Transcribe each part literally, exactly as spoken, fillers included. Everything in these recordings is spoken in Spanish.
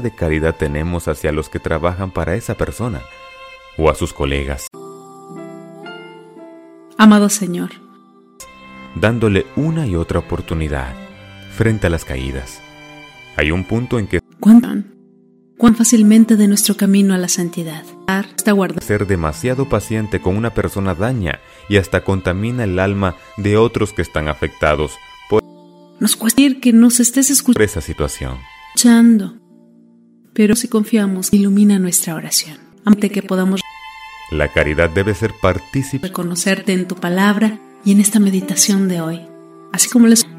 de caridad tenemos hacia los que trabajan para esa persona o a sus colegas? Amado Señor, dándole una y otra oportunidad frente a las caídas. Hay un punto en que ¿cuán, cuán fácilmente de nuestro camino a la santidad está guardado? Ser demasiado paciente con una persona daña y hasta contamina el alma de otros que están afectados por Nos cuesta decir que nos estés escuchando esa situación. Pero si confiamos, ilumina nuestra oración. Ante que podamos La caridad debe ser partícipe reconocerte en tu palabra y en esta meditación de hoy, así como les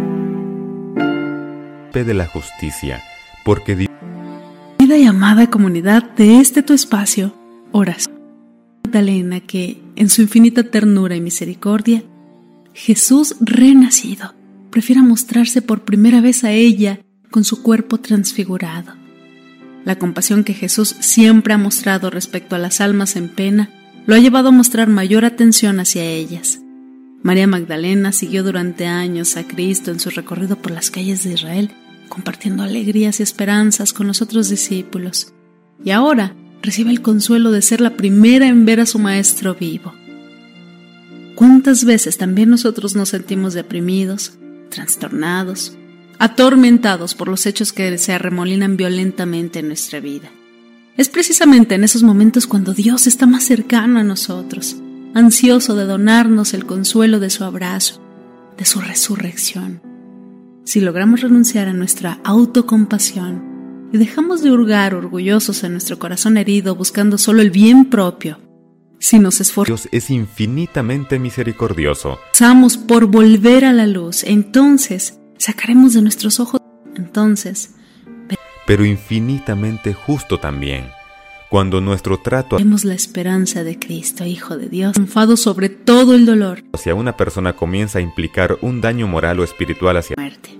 de la justicia, porque Dios Querida y amada comunidad de este tu espacio, oración Magdalena, que en su infinita ternura y misericordia, Jesús renacido prefiera mostrarse por primera vez a ella con su cuerpo transfigurado. La compasión que Jesús siempre ha mostrado respecto a las almas en pena lo ha llevado a mostrar mayor atención hacia ellas. María Magdalena siguió durante años a Cristo en su recorrido por las calles de Israel, compartiendo alegrías y esperanzas con los otros discípulos. Y ahora recibe el consuelo de ser la primera en ver a su Maestro vivo. ¿Cuántas veces también nosotros nos sentimos deprimidos, trastornados, atormentados por los hechos que se arremolinan violentamente en nuestra vida? Es precisamente en esos momentos cuando Dios está más cercano a nosotros, ansioso de donarnos el consuelo de su abrazo, de su resurrección. Si logramos renunciar a nuestra autocompasión y dejamos de hurgar orgullosos en nuestro corazón herido buscando solo el bien propio, si nos esforzamos Dios es infinitamente misericordioso, por volver a la luz, entonces sacaremos de nuestros ojos, entonces pero infinitamente justo también. Cuando nuestro trato vemos la esperanza de Cristo, Hijo de Dios, triunfado sobre todo el dolor hacia una persona comienza a implicar un daño moral o espiritual hacia y muerte.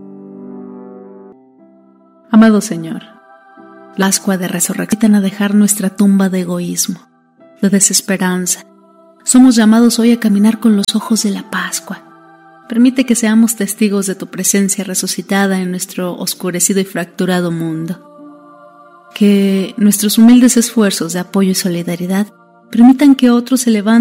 Amado Señor, la Pascua de Resurrección a dejar nuestra tumba de egoísmo, de desesperanza. Somos llamados hoy a caminar con los ojos de la Pascua. Permite que seamos testigos de tu presencia resucitada en nuestro oscurecido y fracturado mundo. Que nuestros humildes esfuerzos de apoyo y solidaridad permitan que otros se levanten